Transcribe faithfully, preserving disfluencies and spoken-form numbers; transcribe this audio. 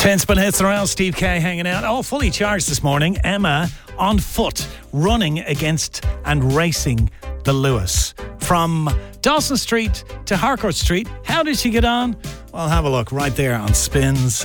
ten spin hits around. Steve Kay hanging out. Oh, fully charged this morning. Emma on foot, running against and racing the Lewis. From Dawson Street to Harcourt Street. How did she get on? Well, have a look right there on Spins